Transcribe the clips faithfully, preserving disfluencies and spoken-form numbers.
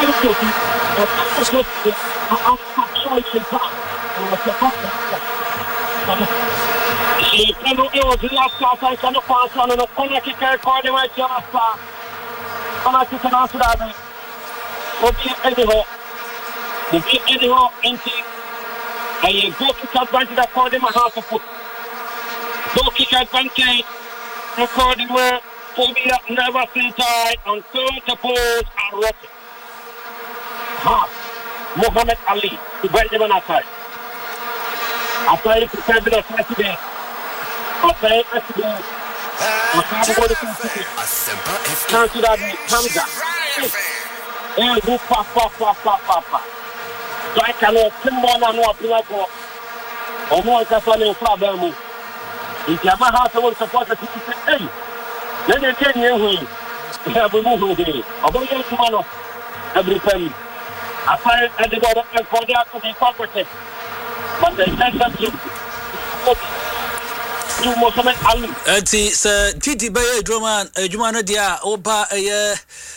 E quando io di la casa stanno passando non come che corde mai c'è la sta come che non si dà obi ediho obi ediho enti ai go kick advantage da corde ma half foot go kick advantage recording where Phobia never seen tie on third pose and rock ha Muhammad Ali to Benjamin Asai Asai to seven of Saturday Asai Asai Asai go to Count that Hamza and go pa pa pa pa pa pa so I cannot pin one and one play for or more Casane Flabermu if Yamaha will support the city hey then they tell you have a move here about your tomorrow every time I find at the bottom and for that to be property. But they send that to to Muhammad Ali. Ati sa Titi Baye Droman, Jumana dia oba eye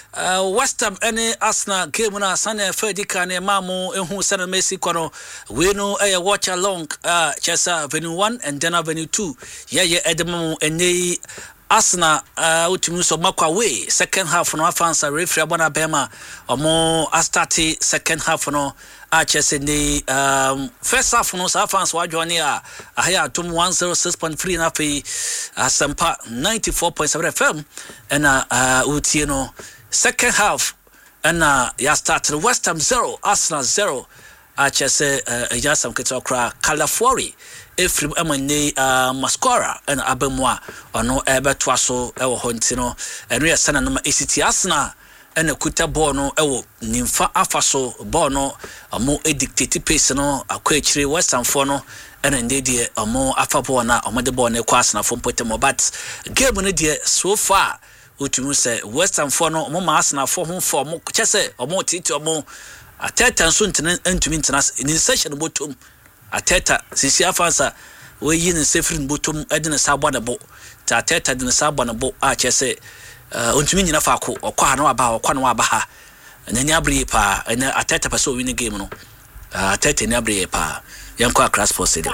West Ham any Arsenal game na Sunday Fredika ne mamu ehu sana Messi kwano we no eye watch along uh Chesa Avenue one and then Avenue two. Yeah yeah edemu ene Arsenal uh ultimu so makwa way second half no afansa referee abona bema omo astarte second half no a chese ni um first half no sa afansa wadwoni a ahya atom one oh six point three na fe asempa ninety-four point seven F M and uh utie no second half and uh ya started West Ham zero Arsenal zero a chese uh yasam ketokra Calafiori Efrim amane uh Masquara and Abemwa ono ebe twaso ewo hontino eno ya sana no A C T Arsenal ene kuta ball no ewo nimfa afaso ball no amo edictate pace no akwechire West Ham for no ene ndedie amo afa ball na omode ball na kwa Arsenal for potemo but game no die so far utumu se West Ham for no omo Arsenal for hom for mo chese omo titi omo ateta nso ntene ntumi ntena in session botum Ateta sisi afansa we yin sefrin botom edine sabo na bo ta ateta dine sabo na bo a chese ontumi nyina fa ko okwa na aba okwa na aba ha nani abri pa ene ateta pa so win game no ateta ni abri pa yanko across for stadium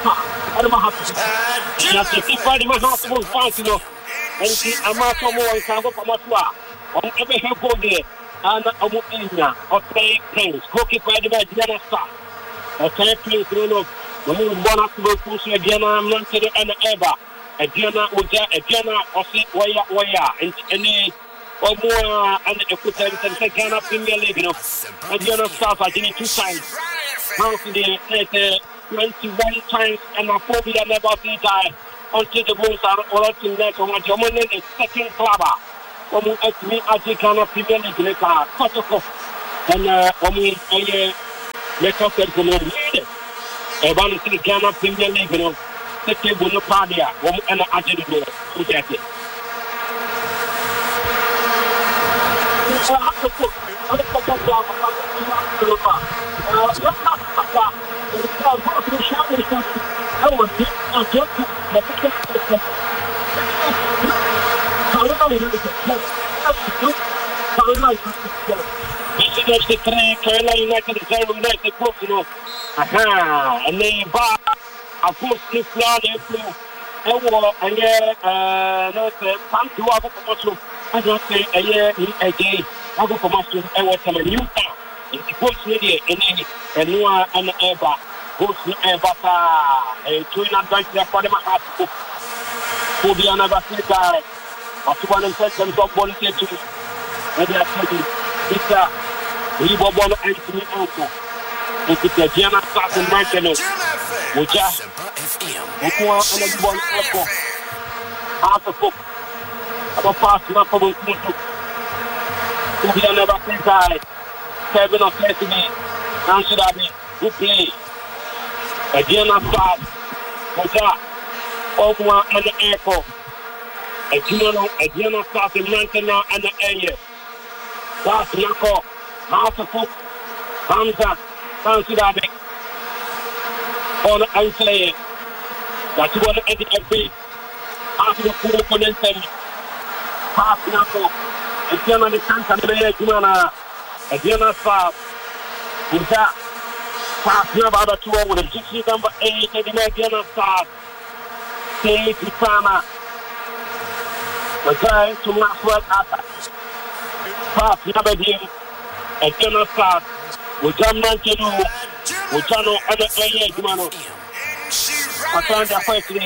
adama hafu ya sisi pa di ma hafu mo fansi no enti ama so mo wan kan go pamatua on ebe he go de ana amu enya o play players goalkeeper di ba Diana Star Okay, please, no, no, we want to go to Diana, I'm not saying any ever. A Diana, Uja, a Diana, or see where, where, and any or more, and a good time and take Ghana Premier League, you know. A Diana staff, I did it two times. Now, the twenty-one times, and my phobia never see die until the bulls are all to next on my German is second clubber. When we at me, I take Ghana Premier League, like a protocol, and uh, when we, uh, Make us get going to lead. I want to see Ghana Premier League, you know, the table no party, one and I did go to get it. So I have to put other people down to the bar. Uh, let's not talk about it. It's not going to be shot in something. I want to get to the picture. I don't know if it's a place. I don't know if it's a place. This is the three, Kerala United, zero United, you know. Aha, and then bar, a post this flood, and flew, and war, and yeah, uh, no, come to our commercial. I don't say a year a day, our commercial, and what's a new town. It's the post media, and and you are an ever, post ever, a twin advantage for the Mahat, who be another guy, or two hundred seconds of one century, and they are telling it's a we were born Anthony Uncle. It's the Diana Sassen Martino. Uja, Ukua, and everyone echo. Half a book. About past enough of Mutu. Who be another guy. Kevin of Destiny. Nancy Dabi. Who play? A Diana Sass. Uja, Ukua, and the echo. A Diana, a Diana Sassen Martino and the area. That's Nako. Half a foot, Hamza, Nancy Dabi, on the outside. That's one at the F. Half the full opponent, half Nako, and German Santa Maria Jumana, Diana Stars. With that, pass number two with a jersey number eight, and the Diana Stars. Stay Pitana. The guy to Maxwell attack. Pass number him, and Diana Stars. With Jamman Kenu, with Jano and the Aye Jumano. I found the first